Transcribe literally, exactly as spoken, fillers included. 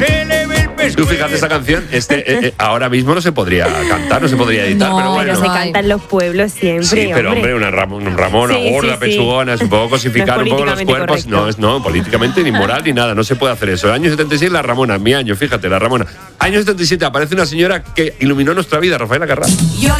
se le ve el pescuezo. Tú fíjate esa canción, este, eh, eh, ahora mismo no se podría cantar, no se podría editar, No, pero bueno. pero Se canta en los pueblos siempre, Sí, pero hombre, hombre. una Ramona, Ramona Sí, gorda, sí, sí. pechugona, es un poco cosificar No es un poco los políticamente cuerpos. correcto. No, es no, políticamente ni moral ni nada, no se puede hacer eso. El año setenta y seis, la Ramona, mi año, fíjate, la Ramona. Año setenta y siete aparece una señora que iluminó nuestra vida, Rafaela Carrà. Yo